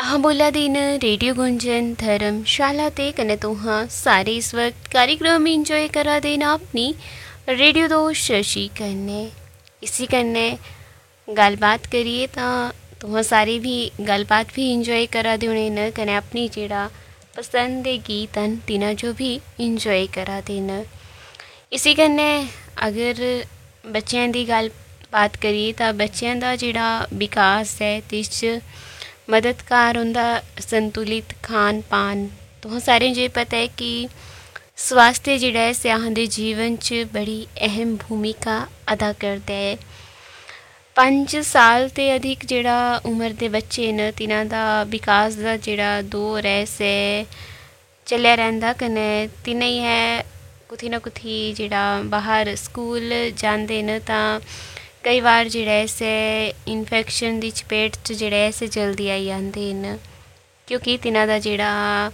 हाँ बोला दिन रेडियो गुंजन धर्मशाला ते कन्नै तुहां सारे इस वक्त कार्यक्रम इंजॉय करा दे न अपनी रेडियो दोस्त शशि कन्नै इसी कन्नै गल्लबात करिए तां तुहां सारे भी गल्लबात भी इंजॉय करा दे होने न कन्नै अपनी जेह्ड़ा पसंद दे गीत न तिना जो भी इंजॉय करा दे न इसी कन्नै अगर बच्चें दी गल्ल बात करिए तां बच्चें दा जेह्ड़ा विकास है तिस च मददगार होंदा संतुलित खान पान तुहां सारें जो पता है कि स्वास्थ्य जेह्ड़ा ऐ स्याहां दे जीवन च बड़ी अहम भूमिका अदा करदा है 5 साल ते अधिक जेह्ड़ा उम्र दे बच्चे न तिनां दा विकास दा जेह्ड़ा दौर ऐ से चलेआ रैंह्दा कन्नै तिने है कुथी ना कुथी जेह्ड़ा बाहर स्कूल जांदे न तां कई बार जेह्ड़ा ऐसे इन्फेक्शन दी चपेट च जेह्ड़ा ऐसे जल्दी आई जांदे न क्योंकि तिनां दा जेह्ड़ा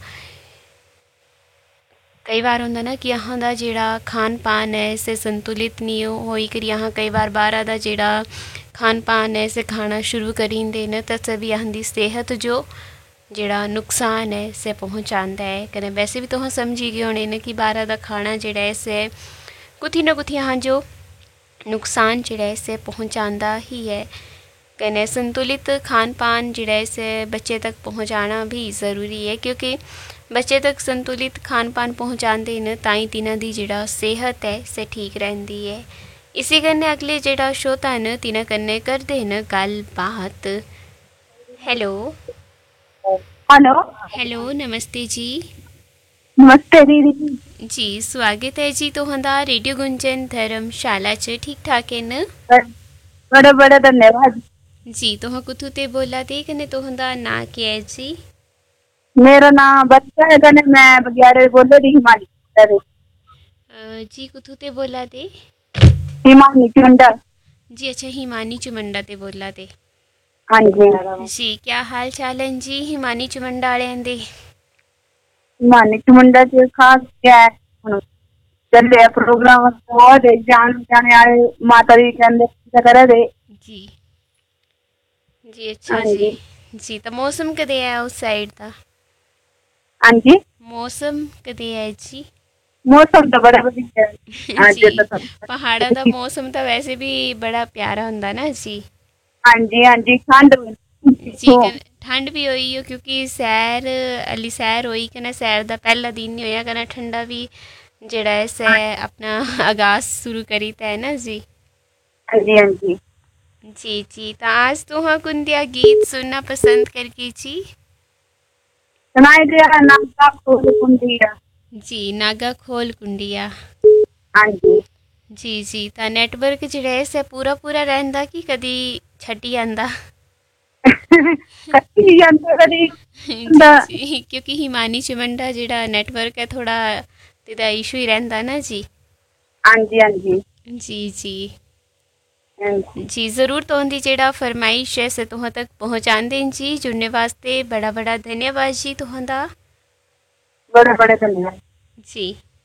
कई बार होंदा ना कि अहां दा जेह्ड़ा खान पान है इसे संतुलित नहीं होई करी अहां कई बार बाहरा दा जेह्ड़ा खान पान है इसे खाना शुरू करी दिंदे न तां भी अहां दी सेहत जो जेह्ड़ा नुकसान है इसे पहुंचांदा है कन्नै वैसे भी तुहां समझी गए होने न कि बाहरा दा खाना जेह्ड़ा ऐ इसे कुथी ना कुथी अहां जो नुकसान जेह्ड़ा ऐ इसे पहुंचांदा ही है कन्नै संतुलित खान पान जेह्ड़ा ऐ इसे बच्चे तक पहुंचाना भी ज़रूरी है क्योंकि बच्चे तक संतुलित खान पान पहुंचाते न ताई तिन्हां दी जेह्ड़ा सेहत है इसे ठीक रैंह्दी है इसी कन्नै अगले जेह्ड़ा श्रोता न तिन्हां कन्नै करदे न गल्ल बात हेलो हेलो हेलो नमस्ते जी नमस्ते दीदी जी स्वागत है जी तुहांदा रेडियो गुंजन धर्मशाला च ठीक ठाक है न बड़ा बड़ा धन्यवाद जी तुहां कुत्थू ते बोला दे कन्नै तुहांदा नाम केह् है जी मेरा नाम बच्चा है कन्नै मैं बगैर बोले दी हिमानी जी कुत्थू ते बोला दे हिमानी चुंडा जी अच्छा हिमानी चुमंडा ते बोला दे हाँ जी जी क्या हाल चाल है जी हिमानी चुमंडा वालें दे हिमानी चुंडा च खास क्या है हुन चले प्रोग्राम बहुत जान जाने आए माता दी कहंदे करे दे जी जी अच्छा हाँ जी जी जी तो मौसम कदे है उस साइड दा हाँ जी मौसम कदे है जी मौसम तो बड़ा वधिया है अज जी तो सब पहाड़ा दा मौसम तो वैसे भी बड़ा प्यारा होंदा ना जी हाँ जी ठंड जी ठंड भी होई हो क्योंकि सैर अली सैर होई कन्नै सैर दा पैह्ला दिन नहीं होया कन्नै ठंडा भी जेह्ड़ा ऐ सै अपना आगाज शुरू करी ता है ना जी हाँ जी हाँ जी जी जी तो आज तुहां कुंदिया गीत सुनना पसंद करगी जी सुनाई दिया नाम का फूल कुंडिया जी नागा खोल कुंडिया हाँ जी जी जी तो नेटवर्क जेह्ड़ा ऐ सै पूरा पूरा रैंह्दा कि कदी छट्टी आंदा कट्टी जांदे कदी जी जी क्योंकि हिमानी चुमंडा जेह्ड़ा नेटवर्क है थोड़ा तेदा इशू ही रैंह्दा ना जी हाँ जी हाँ जी जी जी हाँ जी जी ज़रूर तुं'दी जेह्ड़ा फरमाइश है से तुहां तक पहुंचांदे न जी जुड़ने वास्ते बड़ा बड़ा धन्यवाद जी तुहांदा बड़े बड़े धन्यवाद जी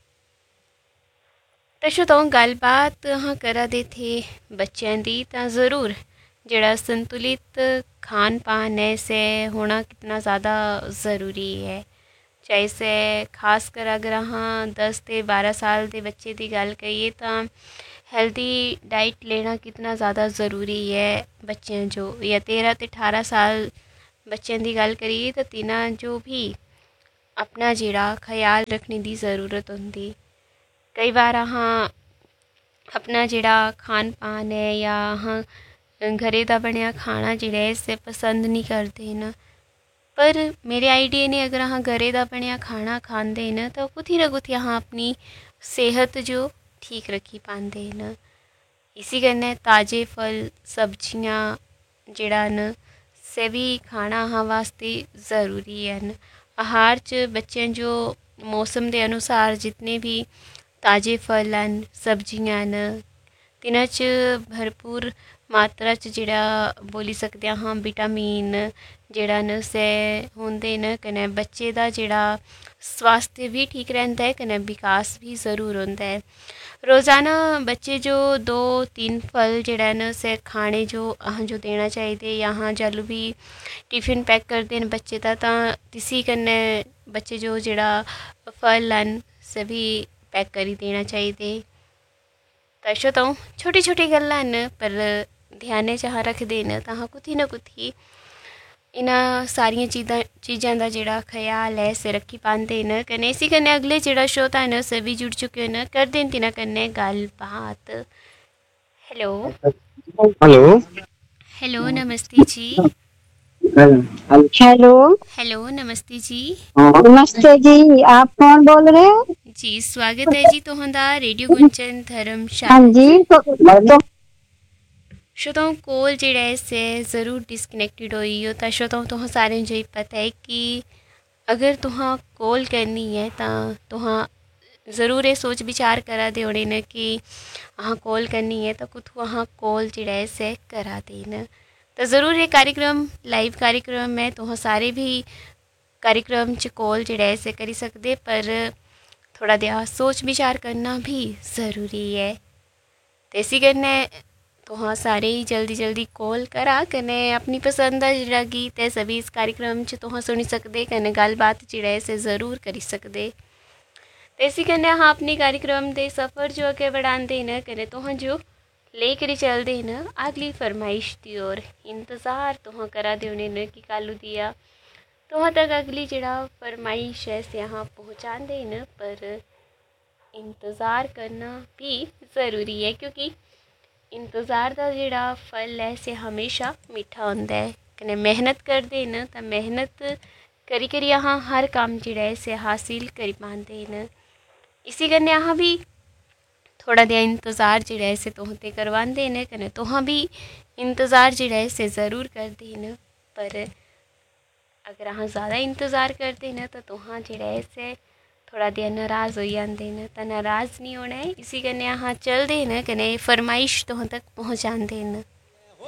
तो श्रोताओं गल्लबात अहां करा दे थे बच्चें दी तां ज़रूर जेह्ड़ा संतुलित खान पान है से होना कितना ज़्यादा ज़रूरी है चाहे से खास कर अगर अहां 10 ते 12 साल दे बच्चे दी गल्ल करिए तां हेल्दी डाइट लेना कितना ज़्यादा ज़रूरी है बच्चें जो या 13 ते 18 साल बच्चें दी गल्ल करिए तो तिना जो भी अपना जेह्ड़ा ख्याल रखने दी ज़रूरत होंदी कई बार अहां अपना जेह्ड़ा खान पान है या अहां घरै दा बनेआ खाना जेह्ड़ा ऐ इसे पसंद नहीं करदे न पर मेरे आइडिया ने अगर अहां घरै दा बनेआ खाना खांदे न तो कुथी ना कुथी अहां अपनी सेहत जो ठीक रखी पांदे न इसी कन्नै ताज़े फल सब्जियां जेह्ड़ा न से भी खाना अहां वास्ते ज़रूरी न आहार च बच्चें जो मौसम के अनुसार जितने भी ताज़े फल न सब्जियां न तिन्हां च भरपूर मात्रा च जेह्ड़ा बोली सकदे आं विटामिन जेह्ड़ा न से होंदे न कन्नै बच्चे दा जेह्ड़ा स्वास्थ्य भी ठीक रहिंदा है कन्नै विकास भी ज़रूर होंदा है। रोज़ाना बच्चे जो 2-3 फल जेह्ड़ा न उसे खाने जो असें जो देना चाहिए या असें जैलूं भी टिफिन पैक करदे न बच्चे दा तां तिसी कन्नै बच्चे जो जेह्ड़ा फल न सभी पैक करी देना चाहिए। तां तां छोटी छोटी गल्लां न पर ध्यानै च अस रखदे न तां अस कुत्थी ना कुत्थी इन्हां सारियां चीज़ां दा जेह्ड़ा ख्याल है इसे रखी पांदे न। कन्नै इसी कन्नै अगले जेह्ड़ा श्रोता न उस बी जुड़ चुके न करदे न तिन्हां कन्नै गल्ल बात। हेलो हेलो हेलो नमस्ते जी। हेलो हेलो नमस्ते जी। नमस्ते जी, आप कौन बोल रहे हैं? जी स्वागत है जी तुहांदा रेडियो गुंजन हाँ धर्मशाला जी तो श्रोताओं कॉल जेह्ड़ा है इसे ज़रूर डिसकनैक्टेड होई हो तां श्रोताओं तुहां सारें जो पता है कि अगर तुहां कॉल करनी है तां तुहां ज़रूर एह् सोच विचार करा दे होने न कि अहां कॉल करनी है तां कुत्थूं अहां कॉल जेह्ड़ा है इसे करा दे न। तो ज़रूर ये कार्यक्रम लाइव कार्यक्रम है तुहां सारे भी कार्यक्रम च कॉल जेह्ड़ा है इसे करी सकदे पर थोड़ा देआ सोच विचार करना भी ज़रूरी है। ते इसी कन्नै तुहां सारे ही जल्दी जल्दी कॉल करा कन्नै अपनी पसंद दा जेह्ड़ा गीत है सभी इस कार्यक्रम च तुहां सुनी सकदे कन्नै गल्लबात जेह्ड़ा है इसे ज़रूर करी सकदे। ते इसी कन्नै अस अपने कार्यक्रम दे सफ़र जो अग्गें बढ़ांदे न कन्नै तुहां जो लेकर चलदे न अगली फरमाइश दी ओर इंतज़ार तुहां करा दे होने न कि कालू दिया तुहां तक अगली जेह्ड़ा फरमाइश है इसे अस पहुँचांदे न पर इंतज़ार करना भी ज़रूरी है क्योंकि इंतज़ार दा जेह्ड़ा फल है इसे हमेशा मिट्ठा होंदा है। कन्नै मेहनत करदे न तां मेहनत करी करी अस हर कम्म जेह्ड़ा है इसे हासिल करी पांदे न। इसी कन्नै अस भी थोड़ा देआ इंतज़ार जेह्ड़ा ऐ इसे तुहां ते करवांदे न कन्नै तुहां भी इंतज़ार जेह्ड़ा ऐ इसे ज़रूर करदे न पर अगर अस ज़्यादा इंतज़ार करदे न तां तुहां जेह्ड़ा ऐ इसे थोड़ा देआ नाराज़ होई जंदे न तां नाराज़ नहीं होना है। इसी कन्नै अस चलदे न कन्नै फरमाइश तुहां तक पहुँचांदे न।